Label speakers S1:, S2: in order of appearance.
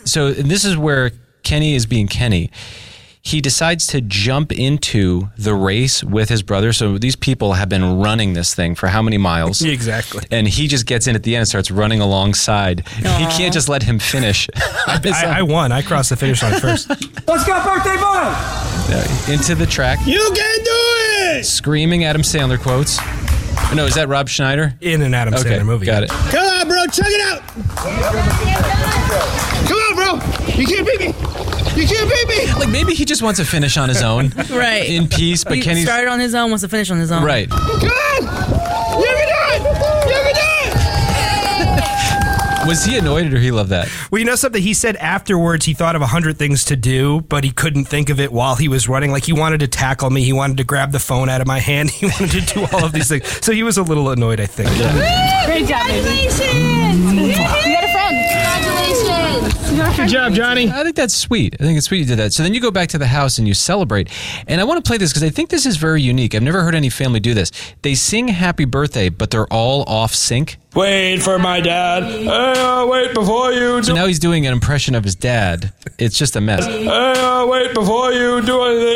S1: So this is where Kenny is being Kenny. He decides to jump into the race with his brother. So these people have been running this thing for how many miles?
S2: Exactly.
S1: And he just gets in at the end and starts running alongside. Aww. He can't just let him finish.
S2: I won. I crossed the finish line first.
S3: Let's go, birthday boy!
S1: Into the track.
S3: You can do it!
S1: Screaming Adam Sandler quotes. No, is that Rob Schneider?
S2: In an Adam Sandler movie.
S1: Got it.
S3: Come on, bro. Check it out. Come on, bro. You can't beat me. You can't beat me.
S1: Like, maybe he just wants to finish on his own.
S4: Right.
S1: In peace, but
S4: he
S1: Kenny's...
S4: started on his own, wants to finish on his own.
S1: Right.
S3: Come on. You can do it. You can do it.
S1: Was he annoyed or he loved that?
S2: Well, you know something? He said afterwards he thought of 100 things to do, but he couldn't think of it while he was running. Like, he wanted to tackle me. He wanted to grab the phone out of my hand. He wanted to do all of these things. So he was a little annoyed, I think.
S5: Great job, baby. Congratulations. You got a friend. Congratulations.
S3: Good job, Johnny.
S1: I think that's sweet. I think it's sweet you did that. So then you go back to the house and you celebrate. And I want to play this because I think this is very unique. I've never heard any family do this. They sing happy birthday, but they're all off sync.
S3: Wait for my dad. Wait before you do.
S1: So now he's doing an impression of his dad. It's just a mess.
S3: Wait before you do anything.